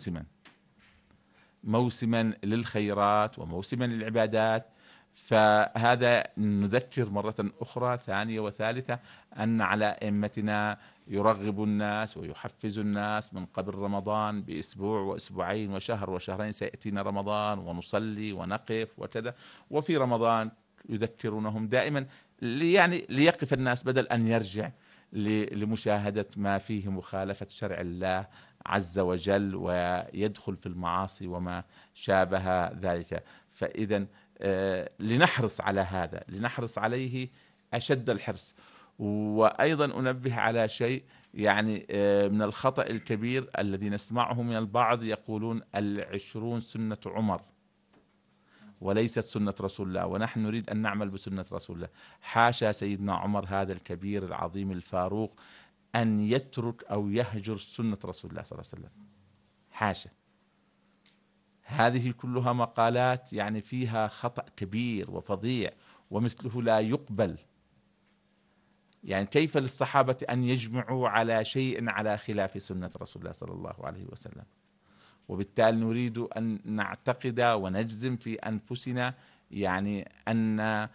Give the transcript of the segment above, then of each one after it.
موسما للخيرات وموسما للعبادات. فهذا نذكر مرة أخرى ثانية وثالثة أن على أئمتنا يرغب الناس ويحفز الناس من قبل رمضان بأسبوع وأسبوعين وشهر وشهرين سيأتينا رمضان ونصلي ونقف وكذا. وفي رمضان يذكرونهم دائما يعني ليقف الناس بدل أن يرجع لمشاهدة ما فيه مخالفة شرع الله عز وجل ويدخل في المعاصي وما شابه ذلك. فإذا لنحرص على هذا، لنحرص عليه أشد الحرص. وأيضا أنبه على شيء يعني من الخطأ الكبير الذي نسمعه من البعض، يقولون 20 سنة عمر وليست سنة رسول الله، ونحن نريد أن نعمل بسنة رسول الله. حاشا سيدنا عمر هذا الكبير العظيم الفاروق أن يترك أو يهجر سنة رسول الله صلى الله عليه وسلم، حاشا. هذه كلها مقالات يعني فيها خطأ كبير وفظيع ومثله لا يقبل. يعني كيف للصحابة أن يجمعوا على شيء على خلاف سنة رسول الله صلى الله عليه وسلم؟ وبالتالي نريد أن نعتقد ونجزم في أنفسنا يعني أن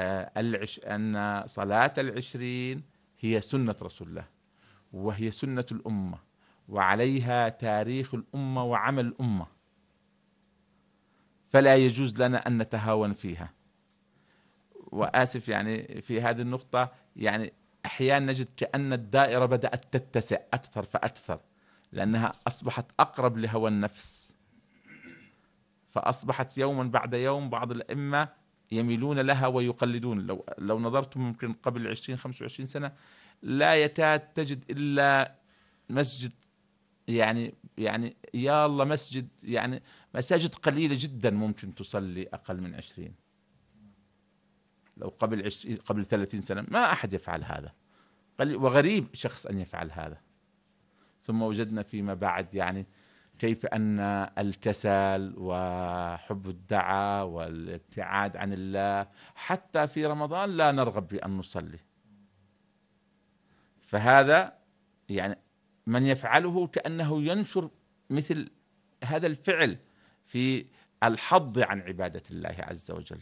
صلاة 20 هي سنة رسول الله وهي سنة الأمة وعليها تاريخ الأمة وعمل الأمة، فلا يجوز لنا أن نتهاون فيها. وآسف يعني في هذه النقطة يعني أحيانا نجد كأن الدائرة بدأت تتسع أكثر فأكثر، لأنها أصبحت أقرب لهوى النفس، فأصبحت يوما بعد يوم بعض الأئمة يميلون لها ويقلدون. لو نظرتم ممكن قبل 20-25 سنة لا يكاد تجد إلا مسجد يعني يا الله مسجد، يعني مساجد قليلة جدا ممكن تصلي أقل من 20. لو قبل 30 سنة ما أحد يفعل هذا، وغريب شخص أن يفعل هذا. ثم وجدنا فيما بعد يعني كيف أن الكسل وحب الدعاء والابتعاد عن الله حتى في رمضان لا نرغب بأن نصلي. فهذا يعني من يفعله كأنه ينشر مثل هذا الفعل في الحض عن عبادة الله عز وجل،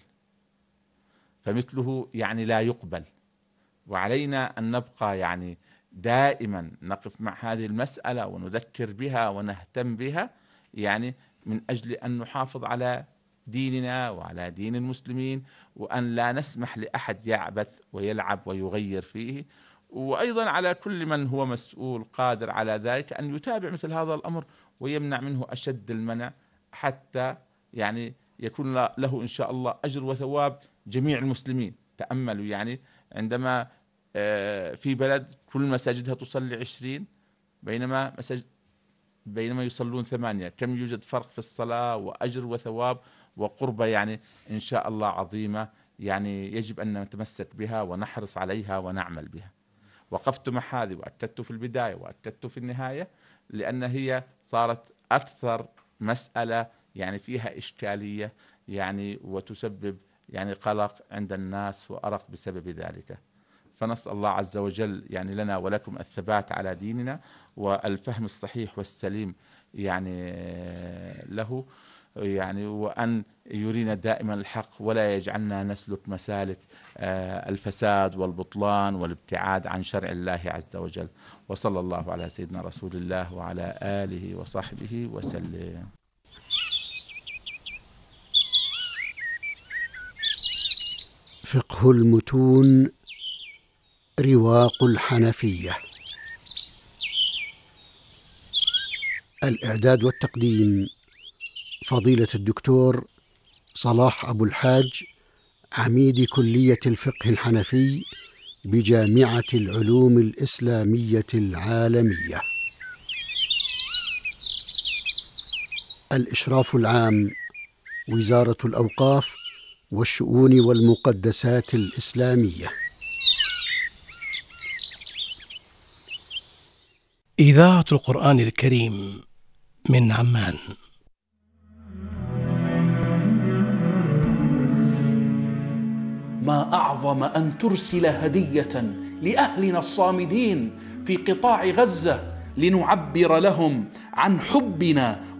فمثله يعني لا يقبل. وعلينا أن نبقى يعني دائما نقف مع هذه المسألة ونذكر بها ونهتم بها، يعني من أجل أن نحافظ على ديننا وعلى دين المسلمين، وأن لا نسمح لأحد يعبث ويلعب ويغير فيه. وأيضا على كل من هو مسؤول قادر على ذلك أن يتابع مثل هذا الأمر ويمنع منه أشد المنع، حتى يعني يكون له إن شاء الله أجر وثواب جميع المسلمين. تأملوا يعني عندما في بلد كل مساجدها تصلي 20 بينما يصلون 8، كم يوجد فرق في الصلاة وأجر وثواب وقربة يعني إن شاء الله عظيمة. يعني يجب أن نتمسك بها ونحرص عليها ونعمل بها. وقفت مع هذه وأكدت في البداية وأكدت في النهاية، لأن هي صارت أكثر مسألة يعني فيها إشكالية يعني وتسبب يعني قلق عند الناس وأرق بسبب ذلك. فنسأل الله عز وجل يعني لنا ولكم الثبات على ديننا والفهم الصحيح والسليم يعني له، يعني وأن يرينا دائما الحق ولا يجعلنا نسلك مسالك الفساد والبطلان والابتعاد عن شرع الله عز وجل. وصلى الله على سيدنا رسول الله وعلى آله وصحبه وسلم. فقه المتون رواق الحنفية. الإعداد والتقديم فضيلة الدكتور صلاح أبو الحاج، عميد كلية الفقه الحنفي بجامعة العلوم الإسلامية العالمية. الإشراف العام وزارة الأوقاف والشؤون والمقدسات الإسلامية. إذاعة القرآن الكريم من عمان. ما أعظم أن ترسل هدية لأهلنا الصامدين في قطاع غزة لنعبر لهم عن حبنا